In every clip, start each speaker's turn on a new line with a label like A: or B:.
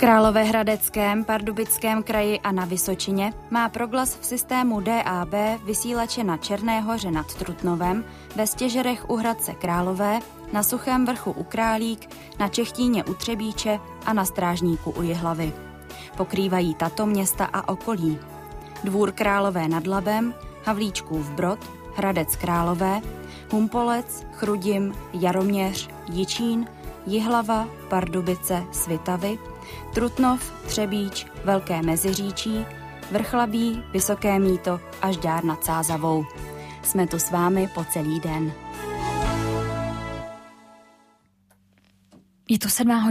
A: Královéhradeckém, Pardubickém kraji a na Vysočině má proglas v systému DAB vysílače na Černé Hoře nad Trutnovem, ve Stěžerech u Hradce Králové, na Suchém Vrchu u Králík, na Čechtíně u Třebíče a na Strážníku u Jihlavy. Pokrývají tato města a okolí: Dvůr Králové nad Labem, Havlíčkův Brod, Hradec Králové, Humpolec, Chrudim, Jaroměř, Jičín, Jihlava, Pardubice, Svitavy, Trutnov, Třebíč, Velké Meziříčí, Vrchlabí, Vysoké Mýto a Žďár nad Sázavou. Jsme tu s vámi po celý den.
B: Je to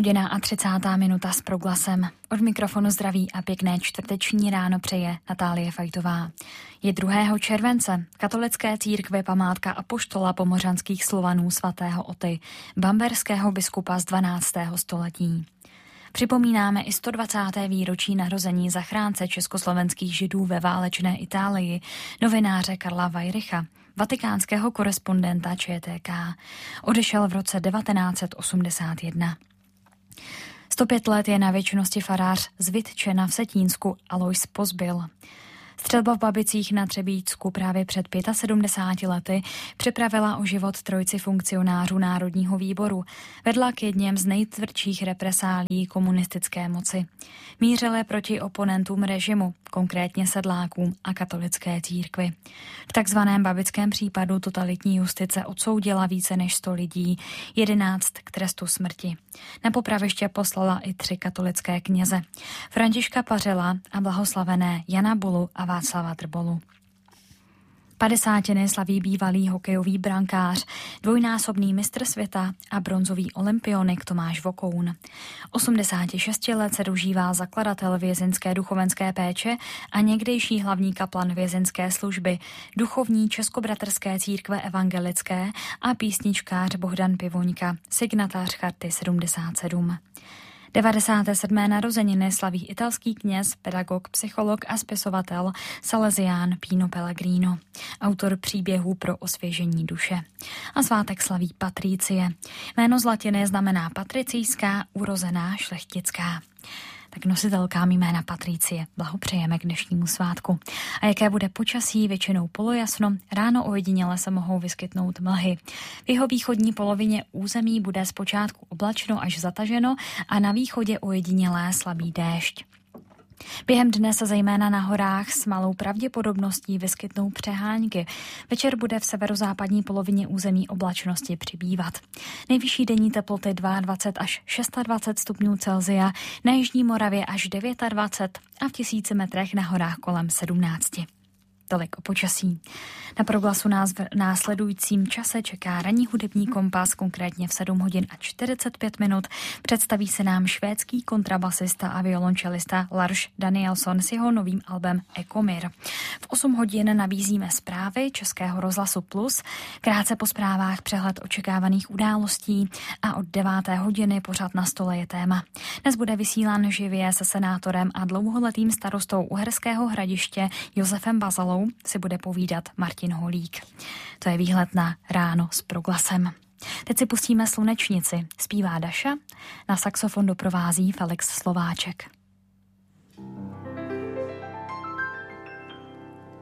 B: 7:30 s proglasem. Od mikrofonu zdraví a pěkné čtvrteční ráno přeje Natálie Fajtová. Je 2. července. Katolické církve památka apoštola pomořanských Slovanů svatého Oty, bamberského biskupa z 12. století. Připomínáme i 120. výročí narození zachránce československých židů ve válečné Itálii, novináře Karla Wajricha, vatikánského korespondenta ČTK. Odešel v roce 1981. 105 let je na věčnosti farář z Vytčena v Setínsku Alois Pozbyl. Střelba v Babicích na Třebíčsku právě před 75 lety připravila o život trojici funkcionářů Národního výboru. Vedla k jedním z nejtvrdších represálí komunistické moci. Mířili proti oponentům režimu, konkrétně sedlákům a katolické církvi. V takzvaném babickém případu totalitní justice odsoudila více než 100 lidí, 11 k trestu smrti. Na popraviště poslala i 3 katolické kněze: Františka Pařela a blahoslavené Jana Bulu a Václava Drbolu. 50. slaví bývalý hokejový brankář, dvojnásobný mistr světa a bronzový olympionik Tomáš Vokoun. 86 let se dožívá zakladatel vězeňské duchovenské péče a někdejší hlavní kaplan vězeňské služby, duchovní Českobratrské církve evangelické a písničkář Bohdan Pivoňka, signatář Charty 77. 97. narozeniny slaví italský kněz, pedagog, psycholog a spisovatel Salesián Pino Pellegrino, autor příběhů pro osvěžení duše. A svátek slaví Patricie. Jméno z latiny znamená patricijská, urozená, šlechtická. Tak nositelkám jména Patricie blahopřejeme k dnešnímu svátku. A jaké bude počasí? Většinou polojasno, ráno ojediněle se mohou vyskytnout mlhy. V jeho východní polovině území bude zpočátku oblačno až zataženo a na východě ojedinělé slabý déšť. Během dne se zejména na horách s malou pravděpodobností vyskytnou přehánky. Večer bude v severozápadní polovině území oblačnosti přibývat. Nejvyšší denní teploty 22 až 26 stupňů Celsia, na jižní Moravě až 29 a v 1000 metrech na horách kolem 17. Tolik o počasí. Na proglasu nás v následujícím čase čeká ranní hudební kompas, konkrétně v 7:45. Představí se nám švédský kontrabasista a violončelista Lars Danielsson s jeho novým albem Ekomir. V 8 hodin nabízíme zprávy Českého rozhlasu Plus, krátce po zprávách přehled očekávaných událostí a od 9. hodiny pořad Na stole je téma. Dnes bude vysílán živě se senátorem a dlouholetým starostou Uherského Hradiště Josefem Bazalou si bude povídat Martin Holík. To je výhled na ráno s proglasem. Teď si pustíme Slunečnici. Zpívá Daša, na saxofon doprovází Felix Slováček.